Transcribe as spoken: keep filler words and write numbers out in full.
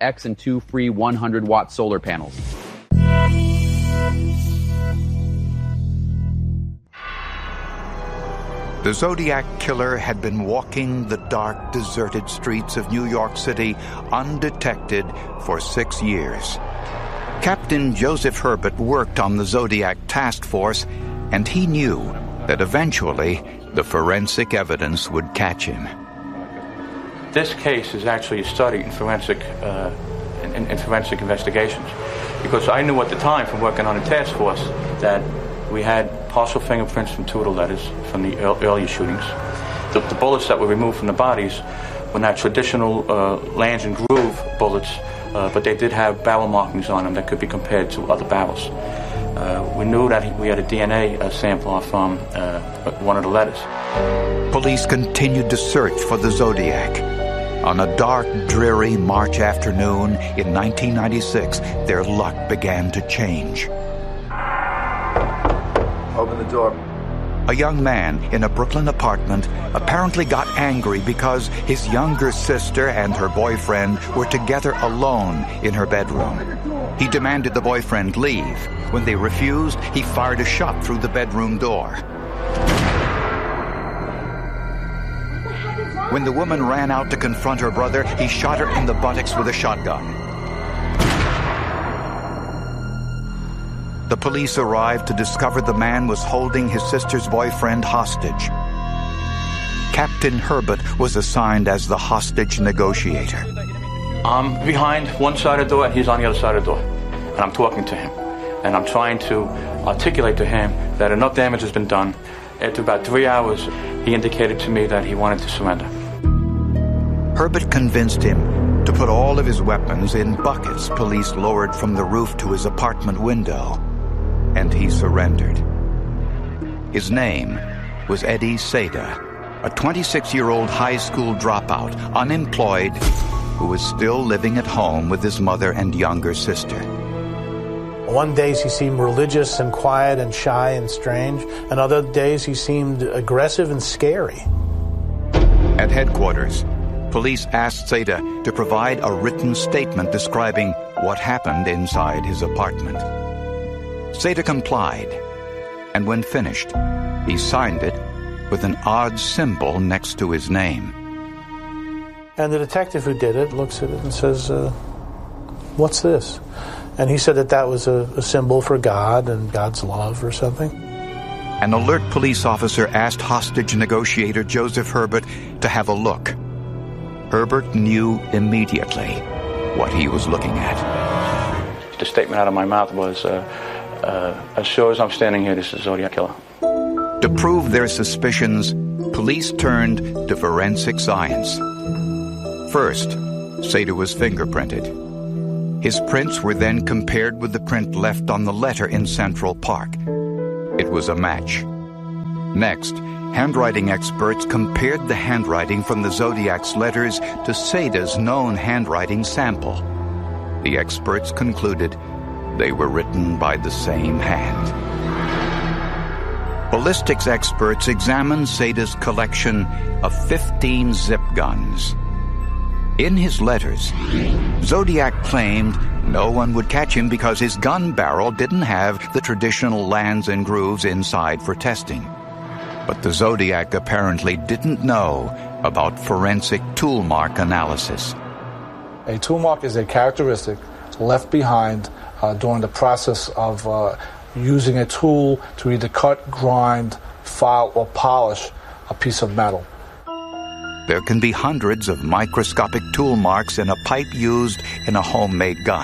X and two free one hundred watt solar panels. The Zodiac killer had been walking the dark, deserted streets of New York City undetected for six years. Captain Joseph Herbert worked on the Zodiac task force, and he knew that eventually the forensic evidence would catch him. This case is actually a study in forensic, uh, in, in forensic investigations, because I knew at the time from working on the task force that we had partial fingerprints from two of the letters from the earlier shootings. The, the bullets that were removed from the bodies were not traditional uh, Lange and Groove bullets, uh, but they did have barrel markings on them that could be compared to other barrels. Uh, we knew that he, we had a D N A uh, sample from uh, one of the letters. Police continued to search for the Zodiac. On a dark, dreary March afternoon in nineteen ninety-six, their luck began to change. Open the door. A young man in a Brooklyn apartment apparently got angry because his younger sister and her boyfriend were together alone in her bedroom. He demanded the boyfriend leave. When they refused, he fired a shot through the bedroom door. When the woman ran out to confront her brother, he shot her in the buttocks with a shotgun. The police arrived to discover the man was holding his sister's boyfriend hostage. Captain Herbert was assigned as the hostage negotiator. I'm behind one side of the door and he's on the other side of the door. And I'm talking to him. And I'm trying to articulate to him that enough damage has been done. After about three hours, he indicated to me that he wanted to surrender. Herbert convinced him to put all of his weapons in buckets police lowered from the roof to his apartment window. And he surrendered. His name was Eddie Seda, a twenty-six-year-old high school dropout, unemployed, who was still living at home with his mother and younger sister. One days he seemed religious and quiet and shy and strange, and other days he seemed aggressive and scary. At headquarters, police asked Seda to provide a written statement describing what happened inside his apartment. Seda complied, and when finished, he signed it with an odd symbol next to his name. And the detective who did it looks at it and says, uh, what's this? And he said that that was a, a symbol for God and God's love or something. An alert police officer asked hostage negotiator Joseph Herbert to have a look. Herbert knew immediately what he was looking at. The statement out of my mouth was, uh, uh, as sure as I'm standing here, this is Zodiac Killer. To prove their suspicions, police turned to forensic science. First, Seda was fingerprinted. His prints were then compared with the print left on the letter in Central Park. It was a match. Next, handwriting experts compared the handwriting from the Zodiac's letters to Seda's known handwriting sample. The experts concluded they were written by the same hand. Ballistics experts examined Seda's collection of fifteen zip guns. In his letters, Zodiac claimed no one would catch him because his gun barrel didn't have the traditional lands and grooves inside for testing. But the Zodiac apparently didn't know about forensic tool mark analysis. A tool mark is a characteristic left behind uh, during the process of uh, using a tool to either cut, grind, file, or polish a piece of metal. There can be hundreds of microscopic tool marks in a pipe used in a homemade gun.